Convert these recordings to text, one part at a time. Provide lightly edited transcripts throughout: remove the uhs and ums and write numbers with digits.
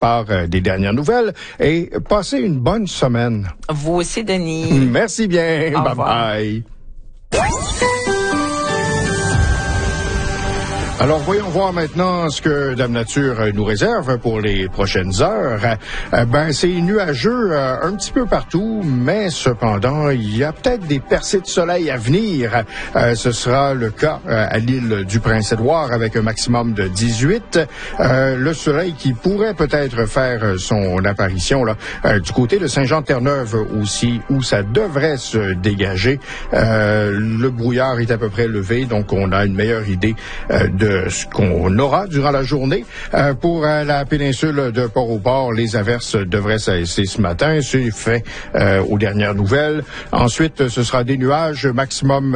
part des dernières nouvelles et passez une bonne semaine. Vous aussi, Denis. Merci bien. Au Bye revoir. bye. Alors, voyons voir maintenant ce que Dame Nature nous réserve pour les prochaines heures. C'est nuageux un petit peu partout, mais cependant, il y a peut-être des percées de soleil à venir. Ce sera le cas à l'île du Prince-Édouard avec un maximum de 18. Le soleil qui pourrait peut-être faire son apparition là du côté de Saint-Jean-de-Terre-Neuve aussi, où ça devrait se dégager. Le brouillard est à peu près levé, donc on a une meilleure idée de ce qu'on aura durant la journée. Pour la péninsule de Port-au-Port, les averses devraient cesser ce matin. C'est fait aux dernières nouvelles. Ensuite, ce sera des nuages, maximum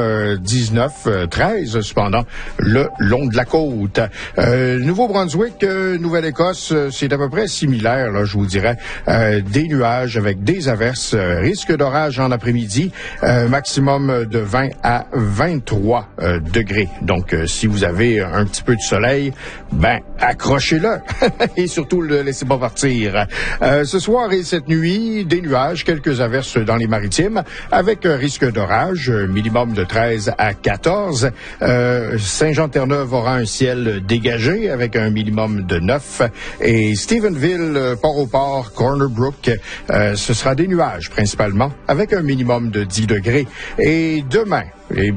19, 13 cependant, le long de la côte. Nouveau-Brunswick, Nouvelle-Écosse, c'est à peu près similaire, là, je vous dirais. Des nuages avec des averses, risque d'orage en après-midi, maximum de 20 à 23 degrés. Donc, si vous avez un petit peu de soleil, accrochez-le et surtout le laissez pas partir. Ce soir et cette nuit, des nuages, quelques averses dans les maritimes avec un risque d'orage, minimum de 13 à 14. Saint-Jean-de-Terre-Neuve aura un ciel dégagé avec un minimum de 9 et Stephenville, Port-au-Port, Corner Brook, ce sera des nuages principalement avec un minimum de 10 degrés. Et demain,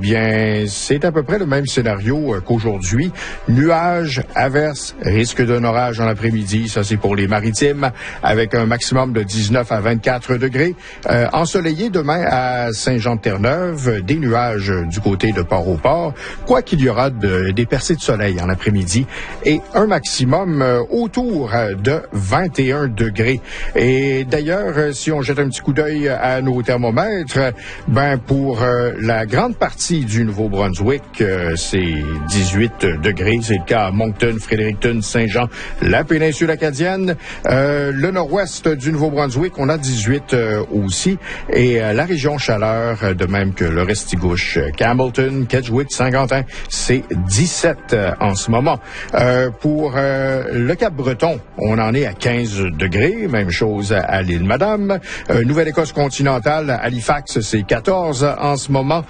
c'est à peu près le même scénario qu'aujourd'hui. Nuages, averses, risque d'un orage en après-midi. Ça, c'est pour les maritimes, avec un maximum de 19 à 24 degrés. Ensoleillé demain à Saint-Jean-de-Terre-Neuve, des nuages du côté de Port-au-Port, quoi qu'il y aura des percées de soleil en après-midi et un maximum autour de 21 degrés. Et d'ailleurs, si on jette un petit coup d'œil à nos thermomètres, pour la grande partie du Nouveau-Brunswick, c'est 18 degrés. C'est le cas à Moncton, Fredericton, Saint-Jean, la péninsule acadienne. Le nord-ouest du Nouveau-Brunswick, on a 18 aussi. Et la région chaleur, de même que le Restigouche, Campbellton, Kedgewick, Saint-Quentin, c'est 17 en ce moment. Pour le Cap-Breton, on en est à 15 degrés. Même chose à l'île Madame. Nouvelle-Écosse continentale, Halifax, c'est 14 en ce moment.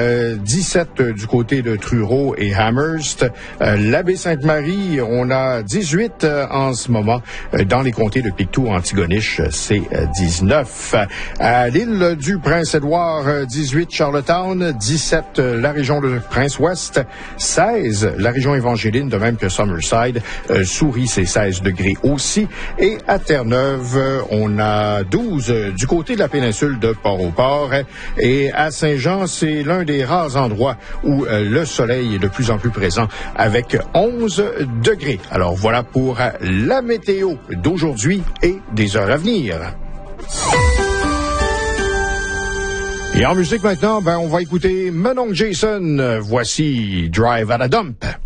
17 du côté de Truro et Amherst. La Baie-Sainte-Marie, on a 18 en ce moment. Dans les comtés de Pictou, Antigonish, c'est 19. À l'île du Prince-Édouard, 18 Charlottetown, 17 la région de Prince-Ouest, 16 la région évangéline, de même que Summerside. Souris, c'est 16 degrés aussi. Et à Terre-Neuve, on a 12 du côté de la péninsule de Port-au-Port. Et à Saint-Jean, c'est l'un des rares endroits où le soleil est de plus en plus présent avec 11 degrés. Alors voilà pour la météo d'aujourd'hui et des heures à venir. Et en musique maintenant, on va écouter Mon oncle Jason. Voici Drive at a Dump.